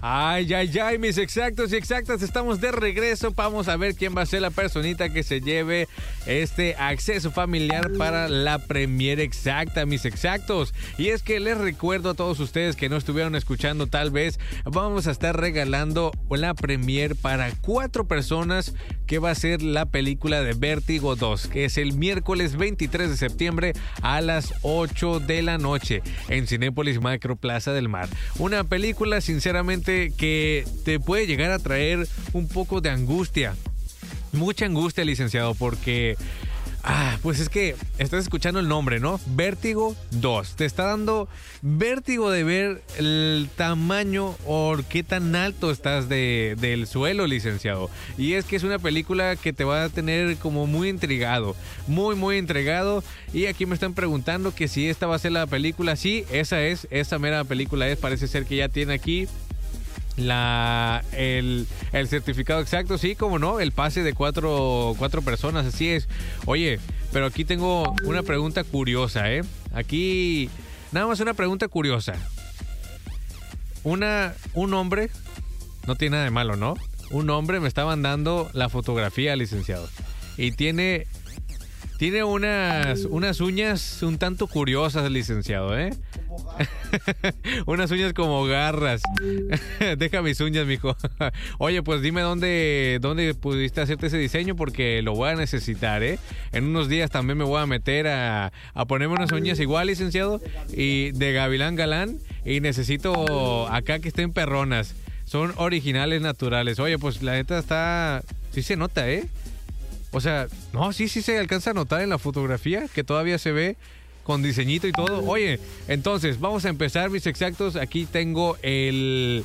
Ay, ay, ay, mis exactos y exactas, estamos de regreso. Vamos a ver quién va a ser la personita que se lleve este acceso familiar para la premiere exacta, mis exactos. Y es que les recuerdo a todos ustedes que no estuvieron escuchando, tal vez vamos a estar regalando la premiere para 4 personas, que va a ser la película de Vértigo 2, que es el miércoles 23 de septiembre a las 8 de la noche en Cinépolis Macro Plaza del Mar. Una película, sinceramente, que te puede llegar a traer un poco de angustia, mucha angustia, licenciado, porque pues es que estás escuchando el nombre, ¿no? Vértigo 2. Te está dando vértigo de ver el tamaño o qué tan alto estás del suelo, licenciado. Y es que es una película que te va a tener como muy intrigado, muy intrigado. Y aquí me están preguntando que si esta va a ser la película. Sí, esa mera película es. Parece ser que ya tiene aquí el certificado exacto, sí, como no, el pase de 4 personas, así es. Oye, pero aquí tengo una pregunta curiosa, aquí, nada más una pregunta curiosa. Un hombre, no tiene nada de malo, ¿no? Un hombre me está mandando la fotografía, licenciado, y tiene unas uñas un tanto curiosas, licenciado, unas uñas como garras. Deja mis uñas, mijo. Oye, pues dime dónde pudiste hacerte ese diseño, porque lo voy a necesitar, En unos días también me voy a meter a ponerme unas uñas igual, licenciado, y de Gavilán Galán, y necesito acá que estén perronas. Son originales, naturales. Oye, pues la neta está... Sí se nota, O sea, no, sí se alcanza a notar en la fotografía que todavía se ve con diseñito y todo. Oye, entonces, vamos a empezar, mis exactos. Aquí tengo el...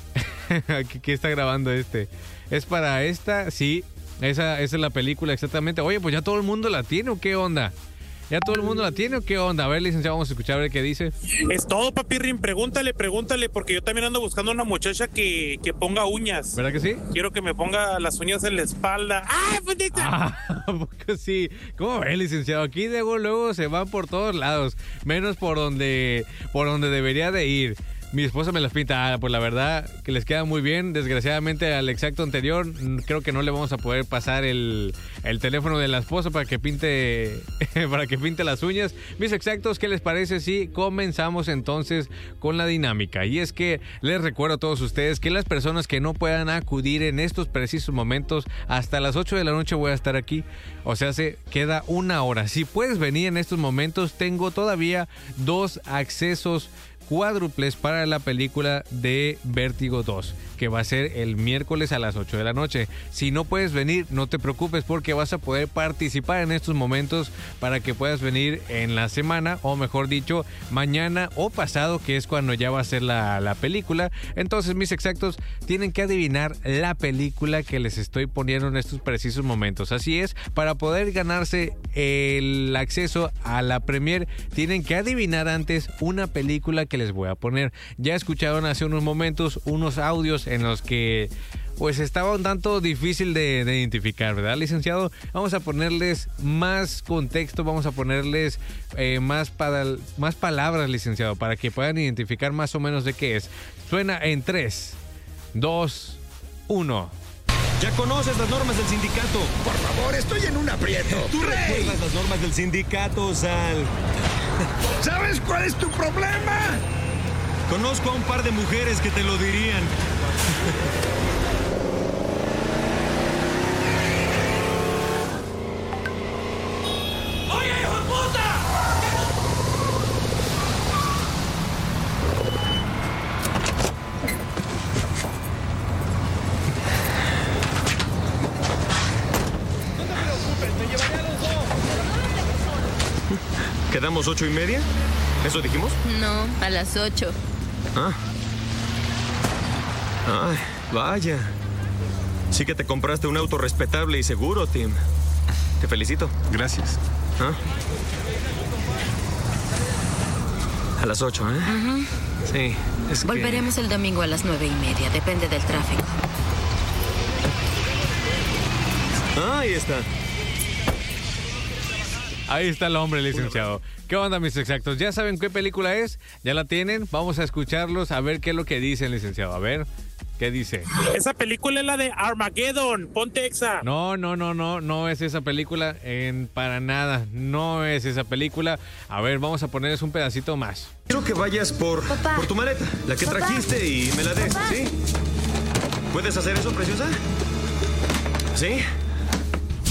¿Qué está grabando este? ¿Es para esta? Sí, esa es la película exactamente. Oye, pues ya todo el mundo la tiene, ¿o qué onda? ¿Ya todo el mundo la tiene o qué onda? A ver, licenciado, vamos a escuchar a ver qué dice. Es todo, papirrín. Pregúntale, porque yo también ando buscando una muchacha que ponga uñas. ¿Verdad que sí? Quiero que me ponga las uñas en la espalda. ¡Ay, puntita! Porque sí. ¿Cómo ves, licenciado? Aquí luego se van por todos lados, menos por donde debería de ir. Mi esposa me las pinta, pues la verdad que les queda muy bien. Desgraciadamente al exacto anterior creo que no le vamos a poder pasar el teléfono de la esposa para que pinte las uñas. Mis exactos, ¿qué les parece si comenzamos entonces con la dinámica? Y es que les recuerdo a todos ustedes que las personas que no puedan acudir en estos precisos momentos, hasta las 8 de la noche voy a estar aquí. O sea, se queda 1 hora. Si puedes venir en estos momentos, tengo todavía 2 accesos cuádruples para la película de Vértigo 2, que va a ser el miércoles a las 8 de la noche. Si no puedes venir, no te preocupes, porque vas a poder participar en estos momentos para que puedas venir en la semana, o mejor dicho, mañana o pasado, que es cuando ya va a ser la película. Entonces, mis exactos, tienen que adivinar la película que les estoy poniendo en estos precisos momentos. Así es, para poder ganarse el acceso a la premier, tienen que adivinar antes una película que les voy a poner. Ya escucharon hace unos momentos unos audios en los que pues estaba un tanto difícil de identificar, ¿verdad, licenciado? Vamos a ponerles más contexto, vamos a ponerles más palabras, licenciado, para que puedan identificar más o menos de qué es. Suena en 3, 2, 1. ¿Ya conoces las normas del sindicato? Por favor, estoy en un aprieto. ¿Tú recuerdas las normas del sindicato, Sal? ¿Sabes cuál es tu problema? Conozco a un par de mujeres que te lo dirían. ¡Oye, hijo de puta! No te preocupes, me llevaré a los 2. ¿Quedamos 8:30? ¿Eso dijimos? No, a las 8. Ay, vaya. Sí que te compraste un auto respetable y seguro, Tim. Te felicito. Gracias. A las 8, ¿eh? Uh-huh. Sí, es que... Volveremos el domingo a las 9:30, depende del tráfico. Ahí está. Ahí está el hombre, licenciado. ¿Qué onda, mis exactos? ¿Ya saben qué película es? ¿Ya la tienen? Vamos a escucharlos, a ver qué es lo que dicen, licenciado. A ver, ¿Qué dice? Esa película es la de Armageddon. Ponte exa. No es esa película. Para nada. No es esa película. A ver, vamos a ponerles un pedacito más. Quiero que vayas por tu maleta, la que trajiste, y me la des, ¿sí? ¿Puedes hacer eso, preciosa? ¿Sí?